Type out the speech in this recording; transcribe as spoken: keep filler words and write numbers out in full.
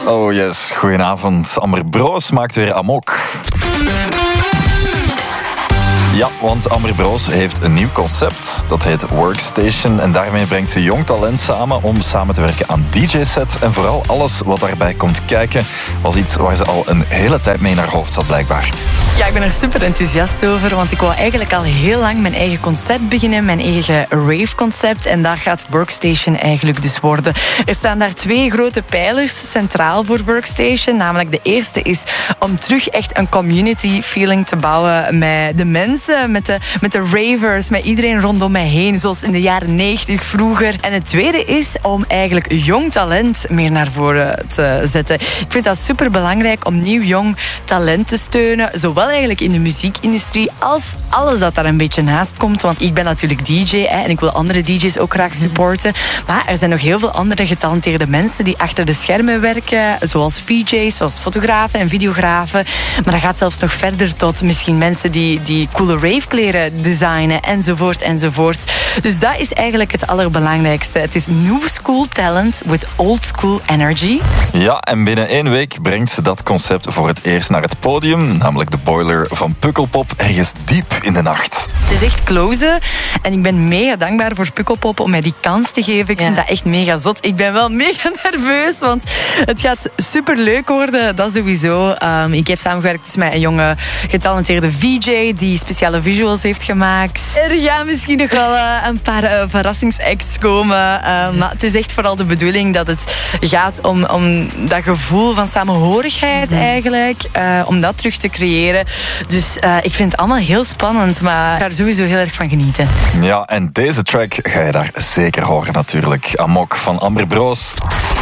Oh yes, goedenavond. Amber Broos maakt weer amok. Ja, want Amber Broos heeft een nieuw concept. Dat heet Workstation. En daarmee brengt ze jong talent samen om samen te werken aan D J-set. En vooral alles wat daarbij komt kijken was iets waar ze al een hele tijd mee in haar hoofd zat, blijkbaar. Ja, ik ben er super enthousiast over, want ik wou eigenlijk al heel lang mijn eigen concept beginnen, mijn eigen rave-concept. En daar gaat Workstation eigenlijk dus worden. Er staan daar twee grote pijlers centraal voor Workstation. Namelijk de eerste is om terug echt een community-feeling te bouwen met de mensen, met de, met de ravers, met iedereen rondom mij heen, zoals in de jaren negentig vroeger. En het tweede is om eigenlijk jong talent meer naar voren te zetten. Ik vind dat super belangrijk om nieuw jong talent te steunen, zowel eigenlijk in de muziekindustrie als alles dat daar een beetje naast komt. Want ik ben natuurlijk D J hè, en ik wil andere D J's ook graag supporten. Maar er zijn nog heel veel andere getalenteerde mensen die achter de schermen werken, zoals V J's, zoals fotografen en videografen. Maar dat gaat zelfs nog verder tot misschien mensen die, die coole ravekleren designen, enzovoort, enzovoort. Dus dat is eigenlijk het allerbelangrijkste. Het is new school talent with old school energy. Ja, en binnen één week brengt ze dat concept voor het eerst naar het podium, namelijk de Boiler van Pukkelpop, ergens diep in de nacht. Het is echt close en ik ben mega dankbaar voor Pukkelpop om mij die kans te geven. Ik vind ja. dat echt mega zot. Ik ben wel mega nerveus, want het gaat superleuk worden, dat sowieso. Um, ik heb samengewerkt dus met een jonge getalenteerde V J die speciale visuals heeft gemaakt. Er gaan misschien nog wel uh, een paar uh, verrassingsacts komen, uh, maar het is echt vooral de bedoeling dat het gaat om, om dat gevoel van samenhorigheid mm-hmm. eigenlijk, uh, om dat terug te creëren. Dus uh, ik vind het allemaal heel spannend, maar ik ga er sowieso heel erg van genieten. Ja, en deze track ga je daar zeker horen natuurlijk. Amok van Amber Broos.